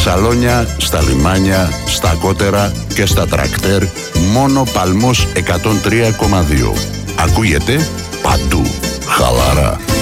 σαλόνια, στα λιμάνια, στα κότερα και στα τρακτέρ, μόνο Παλμός 103,2. Ακούγεται παντού. Χαλαρά.